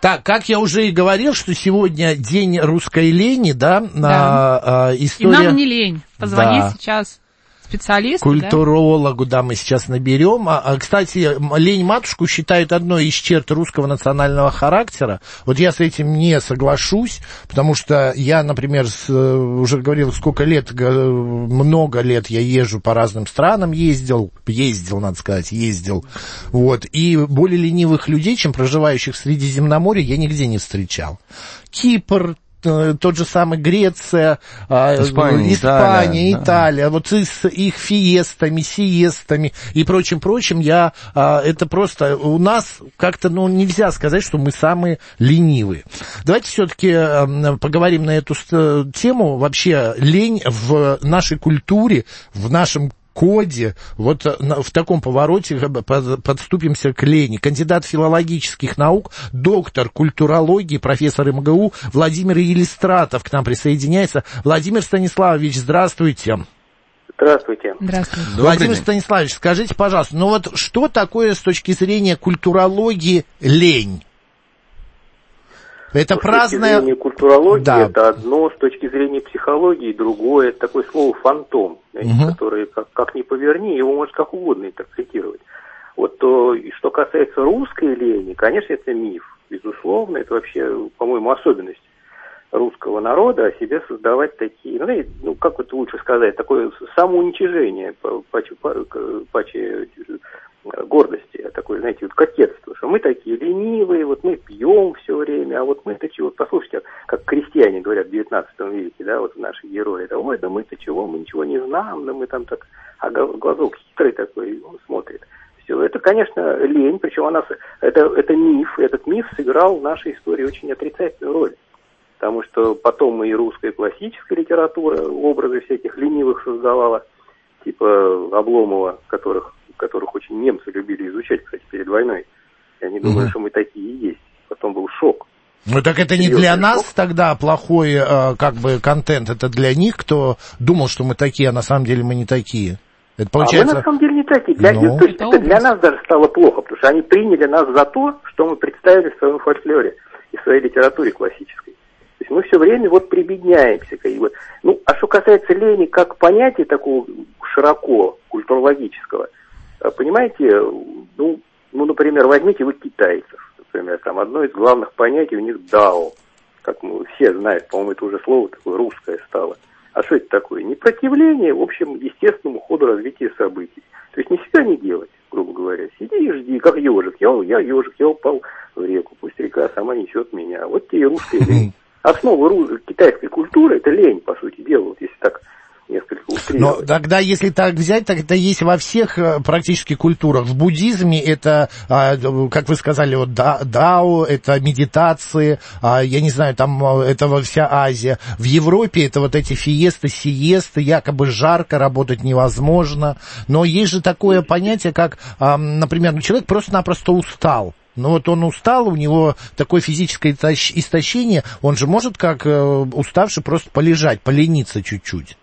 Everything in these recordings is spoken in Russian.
Так, как я уже и говорил, что сегодня день русской лени, да? История... И нам не лень позвонить сейчас специалисту, культурологу, да, мы сейчас наберем. Кстати, лень-матушку считают одной из черт русского национального характера. Вот я с этим не соглашусь, потому что я, например, уже говорил, сколько лет, много лет я езжу по разным странам, ездил, надо сказать, вот, и более ленивых людей, чем проживающих в Средиземноморье, я нигде не встречал. Кипр, тот же самый Греция, Испания, Италия, вот с их фиестами, сиестами и прочим, это просто у нас как-то, нельзя сказать, что мы самые ленивые. Давайте все-таки поговорим на эту тему. Вообще лень в нашей культуре, в нашем коде, вот в таком повороте подступимся к лени. Кандидат филологических наук, доктор культурологии, профессор МГУ Владимир Елистратов к нам присоединяется. Владимир Станиславович, здравствуйте. Здравствуйте. Владимир Станиславович, скажите, пожалуйста, что такое с точки зрения культурологии лень? Это праздное... С точки зрения культурологии это одно, с точки зрения психологии другое. Это такое слово «фантом», которое, как ни поверни, его может как угодно интерпретировать. Вот то, что касается русской лени, конечно, это миф. Безусловно, это вообще, по-моему, особенность русского народа о себе создавать такие, как это лучше сказать, такое самоуничижение, паче гордости, такое, знаете, вот кокетство, что мы такие ленивые, вот мы пьем все время, а вот мы-то чего, послушайте, как крестьяне говорят в 19 веке, да, вот наши герои, да, ой, да мы-то чего, мы ничего не знаем, да мы там так, а глазок хитрый такой, он смотрит. Все, это, конечно, лень, причем это миф, и этот миф сыграл в нашей истории очень отрицательную роль. Потому что потом и русская классическая литература образы всяких ленивых создавала, типа Обломова, которых очень немцы любили изучать, кстати, перед войной. И они думали, что мы такие и есть. Потом был шок. Так это не для нас тогда плохой контент, это для них, кто думал, что мы такие, а на самом деле мы не такие. Это получается... А мы на самом деле не такие. То есть это для нас даже стало плохо, потому что они приняли нас за то, что мы представили в своем фольклоре и в своей литературе классической. То есть мы все время прибедняемся. А что касается лени как понятия такого широко культурологического, понимаете, например, возьмите вы китайцев, например, там одно из главных понятий у них дао, как мы все знают, по-моему, это уже слово такое русское стало. А что это такое? Непротивление, в общем, естественному ходу развития событий. То есть нифига не делать, грубо говоря. Сиди и жди, как ежик. Я ежик, я упал в реку, пусть река сама несет меня. Вот тебе и русская лень. Основа китайской культуры — это лень, по сути дела, вот если так несколько утрировать. Но тогда, если так взять, так это есть во всех практически культурах. В буддизме это, как вы сказали, вот дао, это медитации, я не знаю, там это вся Азия. В Европе это вот эти фиесты, сиесты, якобы жарко, работать невозможно. Но есть же такое понятие, как, например, человек просто-напросто устал. Он устал, у него такое физическое истощение, он же может, как уставший, просто полежать, полениться чуть-чуть.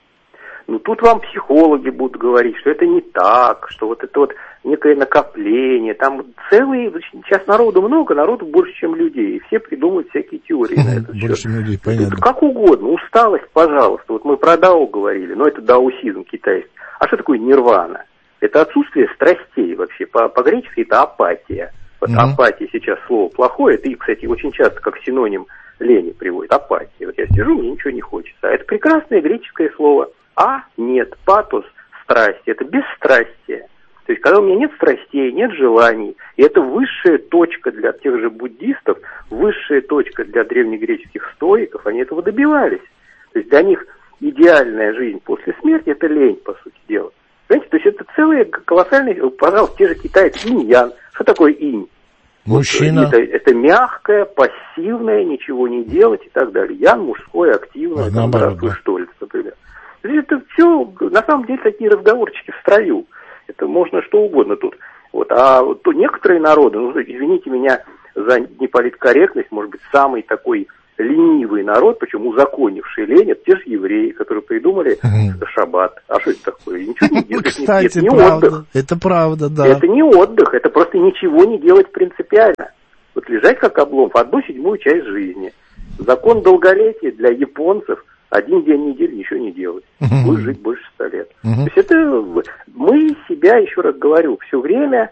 Тут вам психологи будут говорить, что это не так, что вот это вот некое накопление, там сейчас народу много, народу больше, чем людей, и все придумывают всякие теории на это. Больше людей, понятно. Как угодно, усталость, пожалуйста, вот мы про дао говорили, но это даосизм китайский. А что такое нирвана? Это отсутствие страстей вообще, по-гречески это апатия. Вот апатия сейчас слово плохое, это, кстати, очень часто как синоним лени приводит, апатия. Вот я сижу, мне ничего не хочется. А это прекрасное греческое слово. Нет, патос, страсть, это бесстрастие. То есть, когда у меня нет страстей, нет желаний, и это высшая точка для тех же буддистов, высшая точка для древнегреческих стоиков, они этого добивались. То есть, для них идеальная жизнь после смерти – это лень, по сути дела. Понимаете, то есть, это целые колоссальные, пожалуйста, те же китайцы, инь-ян. Что такое инь? Мужчина. Это мягкое, пассивное, ничего не делать и так далее. Ян мужское, активное, здравствуй, Штольц, например. Это все, на самом деле, такие разговорчики в строю. Это можно что угодно тут. То некоторые народы, извините меня за неполиткорректность, может быть, самый такой ленивый народ, причем узаконивший лень, это те же евреи, которые придумали шаббат. А что это такое? Ничего не делать. Кстати, это не правда. Отдых. Это правда, да. Это не отдых, это просто ничего не делать принципиально. Вот лежать как облом 1/7 часть жизни. Закон долголетия для японцев: 1 день в неделю ничего не делать. Будешь жить больше 100 лет. То есть это мы себя, еще раз говорю, все время,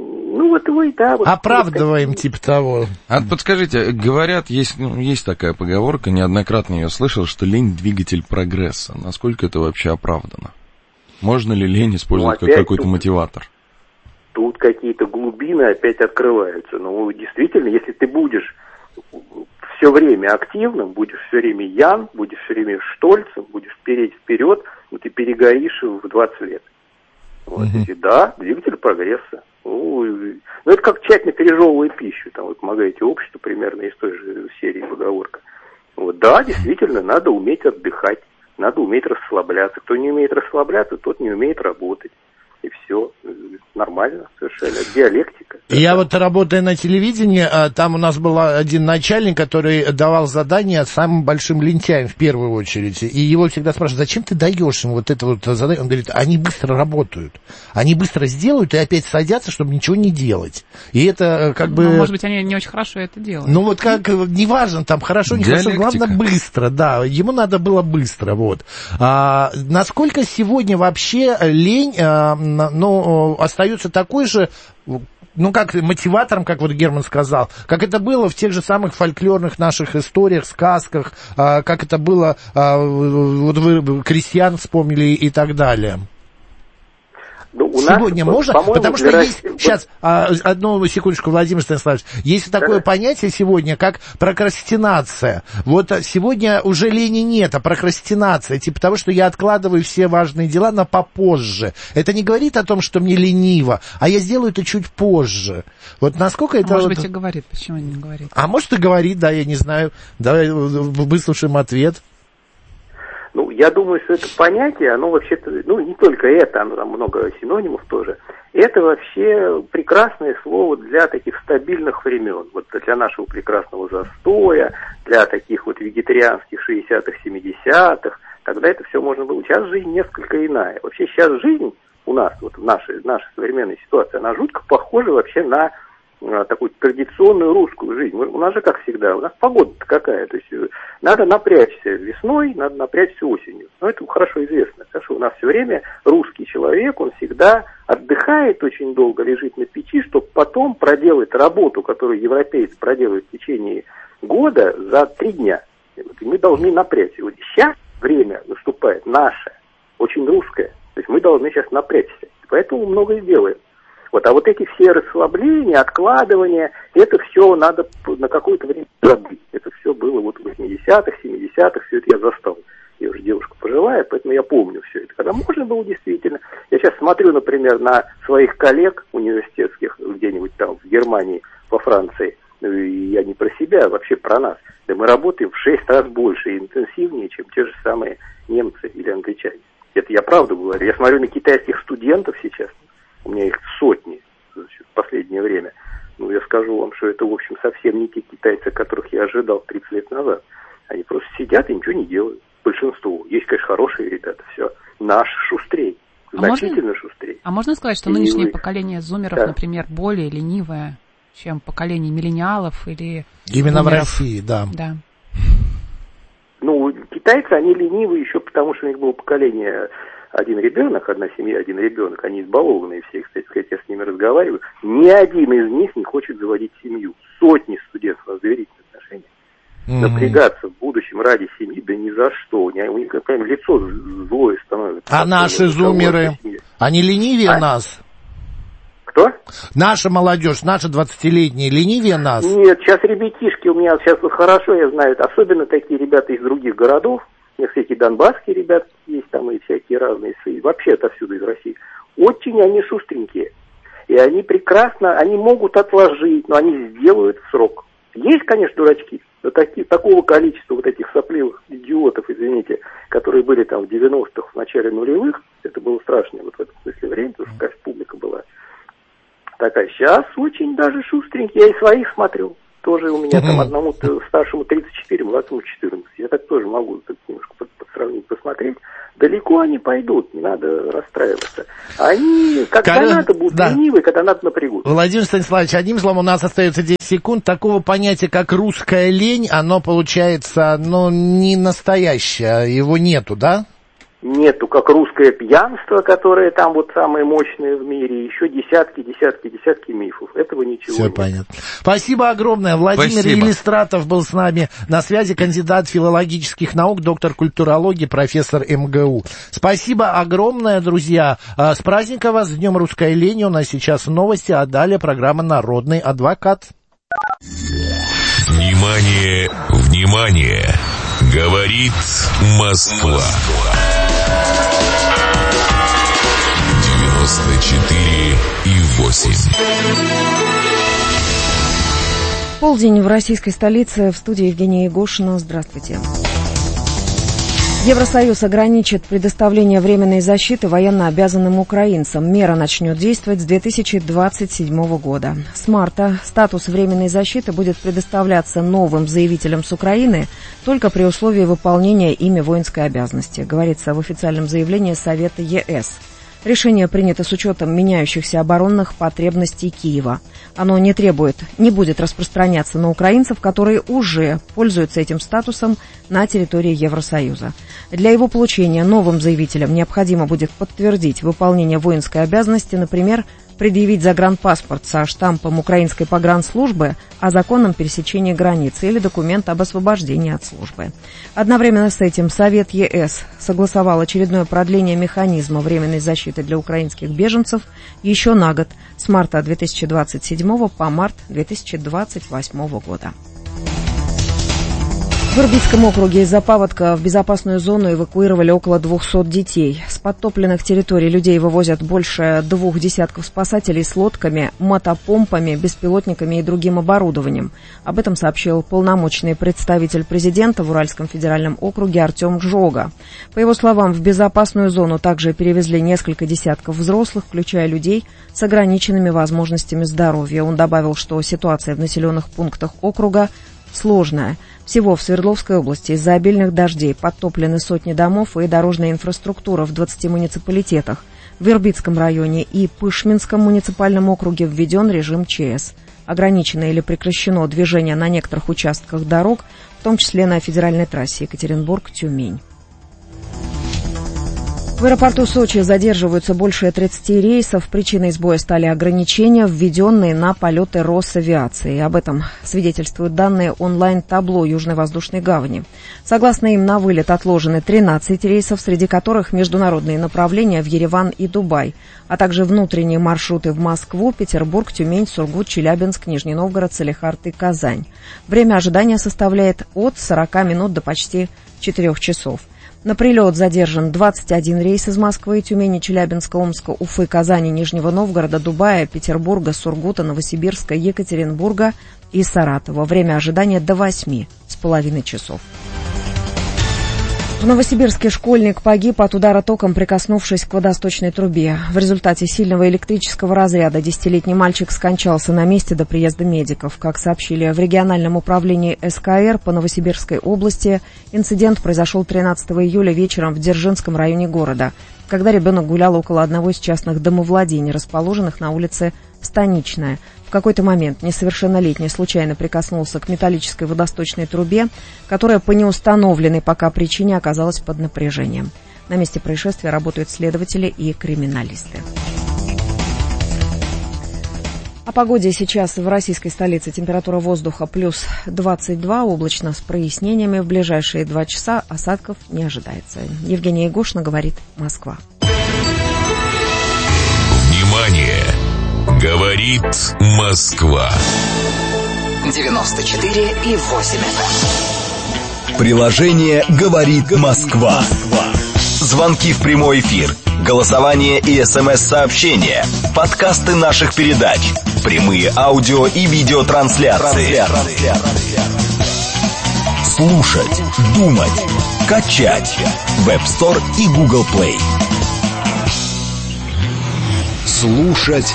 оправдываем, типа того. А подскажите, говорят, есть такая поговорка, неоднократно ее слышал, что лень — двигатель прогресса. Насколько это вообще оправдано? Можно ли лень использовать как какой-то мотиватор? Тут какие-то глубины опять открываются. Но действительно, если ты будешь все время активным, будешь все время ян, будешь все время штольцем, будешь переть вперед, ты перегоришь в 20 лет. Вот, да, двигатель прогресса. Это как тщательно пережевывая пищу. Там вы помогаете обществу примерно из той же серии поговорка. Да, действительно, надо уметь отдыхать, надо уметь расслабляться. Кто не умеет расслабляться, тот не умеет работать. И все. Нормально совершенно. Диалектика. Я работая на телевидении, там у нас был один начальник, который давал задания самым большим лентяям в первую очередь. И его всегда спрашивают: зачем ты даешь им это задание? Он говорит: они быстро работают. Они быстро сделают и опять садятся, чтобы ничего не делать. И это может быть, они не очень хорошо это делают. Неважно, там хорошо, не хорошо, главное быстро, да. Ему надо было быстро, насколько сегодня вообще лень, остается такой же, как мотиватором, как Герман сказал, как это было в тех же самых фольклорных наших историях, сказках, как это было, вы крестьян вспомнили и так далее. Сегодня можно? Потому что есть... Сейчас, одну секундочку, Владимир Станиславович. Есть такое понятие сегодня, как прокрастинация. Сегодня уже лени нет, а прокрастинация. Типа того, что я откладываю все важные дела на попозже. Это не говорит о том, что мне лениво, а я сделаю это чуть позже. Насколько это... Может быть, и говорит. Почему не говорит? А может, и говорит, да, я не знаю. Давай выслушаем ответ. Я думаю, что это понятие, оно вообще-то, не только это, оно там много синонимов тоже. Это вообще прекрасное слово для таких стабильных времен. Для нашего прекрасного застоя, для таких вегетарианских 60-х, 70-х. Тогда это все можно было. Сейчас жизнь несколько иная. Вообще сейчас жизнь у нас, в нашей современной ситуации, она жутко похожа вообще на такую традиционную русскую жизнь. У нас же, как всегда, у нас погода-то какая. То есть надо напрячься весной, надо напрячься осенью. Но это хорошо известно, потому что у нас все время русский человек, он всегда отдыхает очень долго, лежит на печи, чтобы потом проделать работу, которую европеец проделает в течение года за 3 дня. И мы должны напрячься. Сейчас время наступает наше, очень русское. То есть мы должны сейчас напрячься. Поэтому многое делаем. А эти все расслабления, откладывания, это все надо на какое-то время забыть. Это все было в 80-х, 70-х, все это я застал. Я уже девушка пожилая, поэтому я помню все это. Когда можно было действительно. Я сейчас смотрю, например, на своих коллег университетских где-нибудь там в Германии, во Франции. И я не про себя, а вообще про нас. Да мы работаем в 6 раз больше и интенсивнее, чем те же самые немцы или англичане. Это я правду говорю. Я смотрю на китайских студентов сейчас. У меня их сотни в последнее время. Я скажу вам, что это, в общем, совсем не те китайцы, которых я ожидал 30 лет назад. Они просто сидят и ничего не делают. Большинство. Есть, конечно, хорошие ребята, все. Наши шустрее. Значительно шустрее. А можно сказать, что нынешнее поколение зумеров, например, более ленивое, чем поколение миллениалов или... Именно бумеров? В России, да. Да. Китайцы, они ленивые еще потому, что у них было поколение... Один ребенок, одна семья, один ребенок, они избалованные все, кстати сказать, я с ними разговариваю. Ни один из них не хочет заводить семью. Сотни студентов у нас доверительные отношения. Напрягаться в будущем ради семьи, да ни за что. У них прям лицо злое становится. А наши зумеры, они ленивее нас? Кто? Наша молодежь, наши 20-летние, ленивее нас? Нет, сейчас ребятишки у меня, сейчас хорошо, я знаю, особенно такие ребята из других городов. У меня всякие донбасские ребята есть там и всякие разные, и вообще отовсюду из России. Очень они шустренькие. И они прекрасно, они могут отложить, но они сделают в срок. Есть, конечно, дурачки, но такого количества этих сопливых идиотов, извините, которые были там в 90-х, в начале нулевых, это было страшное в этом смысле время, потому что, конечно, публика была такая. Сейчас очень даже шустренькие, я и своих смотрю. Тоже у меня там одному старшему 34, младшему 14. Я так тоже могу так немножко по сравнению посмотреть. далеко они пойдут, не надо расстраиваться. Они, когда надо, будут ленивы, когда надо, напрягут. Владимир Станиславович, одним словом, у нас остается 10 секунд. Такого понятия, как русская лень, оно получается, не настоящее, его нету, да? Нету, как русское пьянство, которое там вот самое мощное в мире, еще десятки мифов. Этого ничего Все нет. понятно. Спасибо огромное. Владимир Елистратов был с нами на связи, кандидат филологических наук, доктор культурологии, профессор МГУ. Спасибо огромное, друзья. С праздником вас, с Днем русской лени. У нас сейчас новости, а далее программа «Народный адвокат». Внимание, внимание! Говорит Москва. 94,8. Полдень в российской столице. В студии Евгения Егошина. Здравствуйте. Евросоюз ограничит предоставление временной защиты военнообязанным украинцам. Мера начнет действовать с 2027 года. С марта статус временной защиты будет предоставляться новым заявителям с Украины только при условии выполнения ими воинской обязанности, говорится в официальном заявлении Совета ЕС. Решение принято с учетом меняющихся оборонных потребностей Киева. Оно не будет распространяться на украинцев, которые уже пользуются этим статусом на территории Евросоюза. Для его получения новым заявителям необходимо будет подтвердить выполнение воинской обязанности, например, предъявить загранпаспорт со штампом украинской погранслужбы о законном пересечении границы или документ об освобождении от службы. Одновременно с этим Совет ЕС согласовал очередное продление механизма временной защиты для украинских беженцев еще на год, с марта 2027 по март 2028 года. В Ирбитском округе из-за паводка в безопасную зону эвакуировали около 200 детей. С подтопленных территорий людей вывозят больше 2 десятков спасателей с лодками, мотопомпами, беспилотниками и другим оборудованием. Об этом сообщил полномочный представитель президента в Уральском федеральном округе Артем Жога. По его словам, в безопасную зону также перевезли несколько десятков взрослых, включая людей с ограниченными возможностями здоровья. Он добавил, что ситуация в населенных пунктах округа сложная. Всего в Свердловской области из-за обильных дождей подтоплены сотни домов и дорожная инфраструктура в 20 муниципалитетах. В Ирбитском районе и Пышминском муниципальном округе введен режим ЧС. Ограничено или прекращено движение на некоторых участках дорог, в том числе на федеральной трассе Екатеринбург-Тюмень. В аэропорту Сочи задерживаются больше 30 рейсов. Причиной сбоя стали ограничения, введенные на полеты Росавиации. Об этом свидетельствуют данные онлайн-табло Южной воздушной гавани. Согласно им, на вылет отложены 13 рейсов, среди которых международные направления в Ереван и Дубай, а также внутренние маршруты в Москву, Петербург, Тюмень, Сургут, Челябинск, Нижний Новгород, Салехард и Казань. Время ожидания составляет от 40 минут до почти 4 часов. На прилет задержан 21 рейс из Москвы, Тюмени, Челябинска, Омска, Уфы, Казани, Нижнего Новгорода, Дубая, Петербурга, Сургута, Новосибирска, Екатеринбурга и Саратова. Время ожидания до 8,5 часов. В Новосибирске школьник погиб от удара током, прикоснувшись к водосточной трубе. В результате сильного электрического разряда 10-летний мальчик скончался на месте до приезда медиков. Как сообщили в региональном управлении СКР по Новосибирской области, инцидент произошел 13 июля вечером в Дзержинском районе города, когда ребенок гулял около одного из частных домовладений, расположенных на улице Станичная. В какой-то момент несовершеннолетний случайно прикоснулся к металлической водосточной трубе, которая по неустановленной пока причине оказалась под напряжением. На месте происшествия работают следователи и криминалисты. О погоде сейчас в российской столице. Температура воздуха плюс 22, облачно с прояснениями. В ближайшие 2 часа осадков не ожидается. Евгения Егошина, говорит Москва. Внимание! Говорит Москва. 94,8 FM. Приложение «Говорит Москва». Звонки в прямой эфир, голосование и СМС-сообщения, подкасты наших передач, прямые аудио и видеотрансляции. Слушать, думать, качать. Web Store и Google Play. Слушать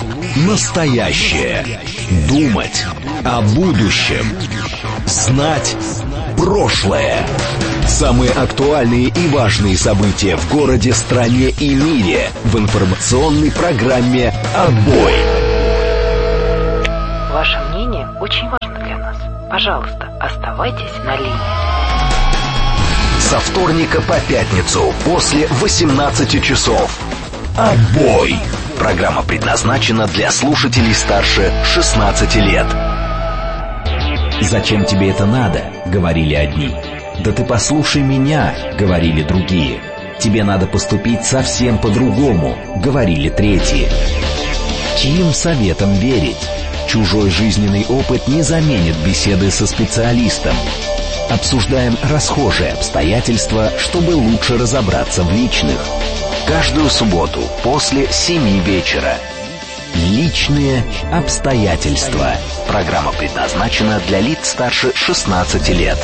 настоящее. Думать о будущем. Знать прошлое. Самые актуальные и важные события в городе, стране и мире в информационной программе «Отбой». Ваше мнение очень важно для нас. Пожалуйста, оставайтесь на линии. Со вторника по пятницу после 18 часов. «Отбой». Программа предназначена для слушателей старше 16 лет. «Зачем тебе это надо?» — говорили одни. «Да ты послушай меня», — говорили другие. «Тебе надо поступить совсем по-другому», — говорили третьи. Чьим советам верить? Чужой жизненный опыт не заменит беседы со специалистом. Обсуждаем расхожие обстоятельства, чтобы лучше разобраться в личных. Каждую субботу после 7 вечера. Личные обстоятельства. Программа предназначена для лиц старше 16 лет.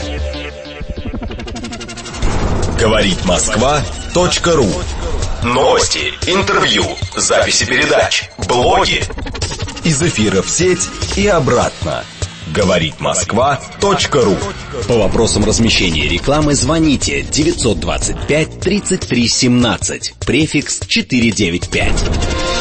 Говорит Москва.ру. Новости, интервью, записи передач, блоги. Из эфира в сеть и обратно. Говорит Москва.ру. По вопросам размещения рекламы звоните 925 33 17, префикс 495.